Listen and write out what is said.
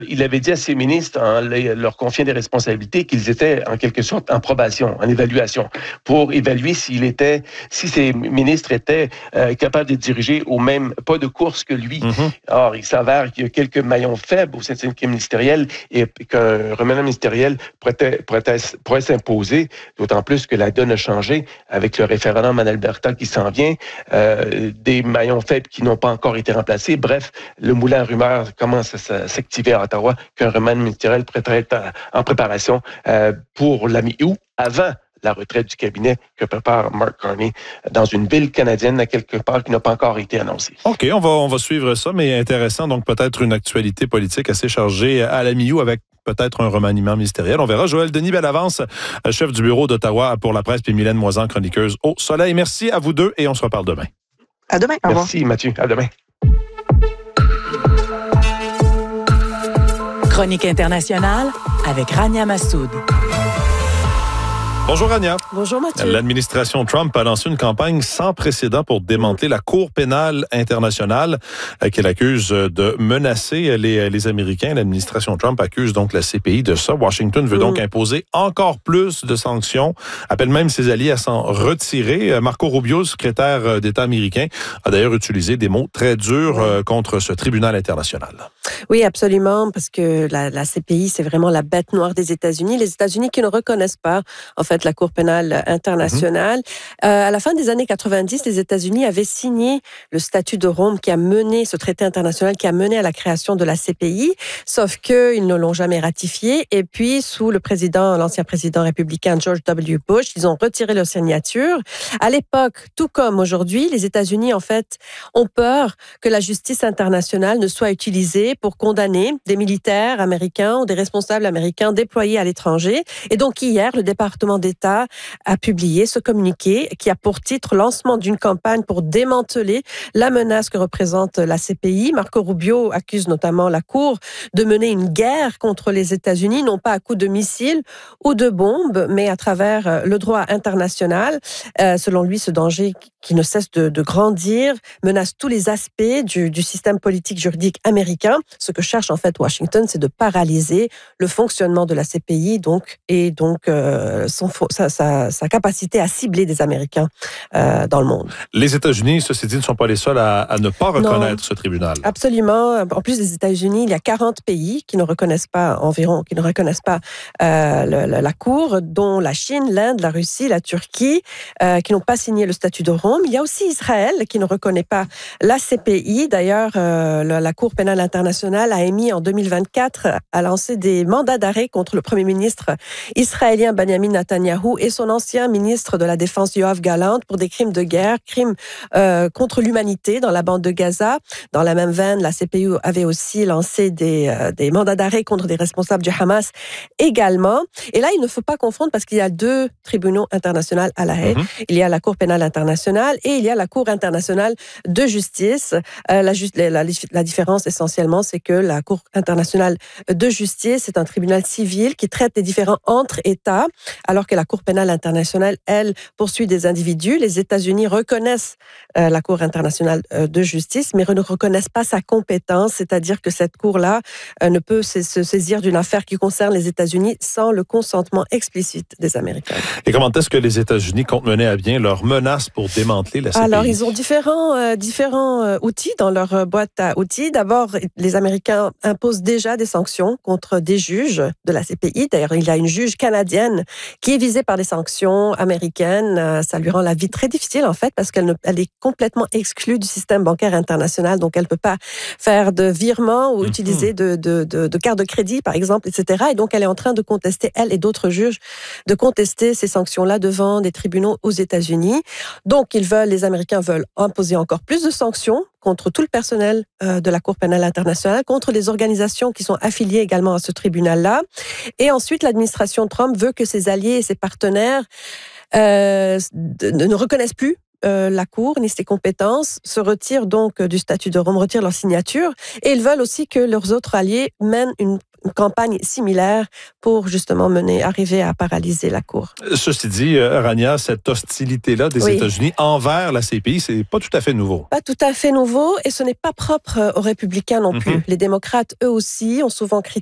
Il avait dit à ses ministres, en leur confiant des responsabilités, qu'ils étaient en quelque sorte en probation, en évaluation, pour évaluer si ces ministres étaient capables de diriger au même pas de course que lui. Or, il s'avère qu'il y a quelques maillons faibles au sein du syndicat ministériel et qu'un remaniement ministériel pourrait s'imposer, d'autant plus que la donne a changé avec le référendum en Alberta qui s'en vient, des maillons faibles qui n'ont pas encore été remplacés. Bref, le moulin à rumeurs commence à s'activer à Ottawa, qu'un remaniement ministériel pourrait être en préparation pour la mi-août, avant la retraite du cabinet que prépare Mark Carney dans une ville canadienne à quelque part qui n'a pas encore été annoncée. OK, on va suivre ça, mais intéressant. Donc, peut-être une actualité politique assez chargée à la mi-août avec peut-être un remaniement ministériel. On verra. Joël Denis Bellavance, chef du bureau d'Ottawa pour la presse, puis Mylène Moisan, chroniqueuse au Soleil. Merci à vous deux et on se reparle demain. À demain. Merci Mathieu. À demain. Chronique internationale avec Rania Massoud. Bonjour Rania. Bonjour Mathieu. L'administration Trump a lancé une campagne sans précédent pour démanteler la Cour pénale internationale qu'elle accuse de menacer les Américains. L'administration Trump accuse donc la CPI de ça. Washington veut donc imposer encore plus de sanctions, appelle même ses alliés à s'en retirer. Marco Rubio, secrétaire d'État américain, a d'ailleurs utilisé des mots très durs contre ce tribunal international. Oui, absolument, parce que la CPI, c'est vraiment la bête noire des États-Unis. Les États-Unis qui ne reconnaissent pas, en fait, la Cour pénale internationale. À la fin des années 90, les États-Unis avaient signé le statut de Rome qui a mené, ce traité international qui a mené à la création de la CPI, sauf qu'ils ne l'ont jamais ratifié. Et puis, sous l'ancien président républicain George W. Bush, ils ont retiré leur signature. À l'époque, tout comme aujourd'hui, les États-Unis, en fait, ont peur que la justice internationale ne soit utilisée pour condamner des militaires américains ou des responsables américains déployés à l'étranger. Et donc, hier, le département d'État a publié ce communiqué qui a pour titre « Lancement d'une campagne pour démanteler la menace que représente la CPI ». Marco Rubio accuse notamment la Cour de mener une guerre contre les États-Unis, non pas à coups de missiles ou de bombes, mais à travers le droit international. Selon lui, ce danger qui ne cesse de grandir menace tous les aspects du système politique juridique américain. Ce que cherche en fait Washington, c'est de paralyser le fonctionnement de la CPI et sa capacité à cibler des Américains dans le monde. Les États-Unis, ceci dit, ne sont pas les seuls à ne pas reconnaître ce tribunal. Absolument. En plus des États-Unis, il y a 40 pays qui ne reconnaissent pas la Cour, dont la Chine, l'Inde, la Russie, la Turquie, qui n'ont pas signé le statut de Rome. Il y a aussi Israël qui ne reconnaît pas la CPI. D'ailleurs, la Cour pénale internationale a émis en 2024 a lancé des mandats d'arrêt contre le premier ministre israélien Benjamin Netanyahou et son ancien ministre de la Défense Yoav Gallant pour des crimes de guerre, crimes contre l'humanité dans la bande de Gaza. Dans la même veine, la CPI avait aussi lancé des mandats d'arrêt contre des responsables du Hamas également. Et là, il ne faut pas confondre parce qu'il y a deux tribunaux internationaux à La Haye. Il y a la Cour pénale internationale et il y a la Cour internationale de justice. La différence essentiellement, c'est que la Cour internationale de justice, c'est un tribunal civil qui traite des différends entre États, alors que la Cour pénale internationale, elle, poursuit des individus. Les États-Unis reconnaissent la Cour internationale de justice, mais ne reconnaissent pas sa compétence, c'est-à-dire que cette Cour-là ne peut se saisir d'une affaire qui concerne les États-Unis sans le consentement explicite des Américains. Et comment est-ce que les États-Unis comptent mener à bien leurs menaces pour démanteler la CPI? Alors, ils ont différents outils dans leur boîte à outils. D'abord, les Américains imposent déjà des sanctions contre des juges de la CPI. D'ailleurs, il y a une juge canadienne qui est visée par des sanctions américaines. Ça lui rend la vie très difficile, en fait, parce qu'elle est complètement exclue du système bancaire international. Donc, elle ne peut pas faire de virements ou utiliser de cartes de crédit, par exemple, etc. Et donc, elle est en train de contester, elle et d'autres juges, de contester ces sanctions-là devant des tribunaux aux États-Unis. Donc, les Américains veulent imposer encore plus de sanctions contre tout le personnel de la Cour pénale internationale, contre les organisations qui sont affiliées également à ce tribunal-là. Et ensuite, l'administration Trump veut que ses alliés et ses partenaires ne reconnaissent plus la Cour ni ses compétences, se retirent donc du statut de Rome, retirent leur signature, et ils veulent aussi que leurs autres alliés mènent une campagne similaire pour justement arriver à paralyser la Cour. Ceci dit, Rania, cette hostilité-là des États-Unis envers la CPI, c'est pas tout à fait nouveau. Pas tout à fait nouveau, et ce n'est pas propre aux républicains non plus. Les démocrates, eux aussi, ont souvent critiqué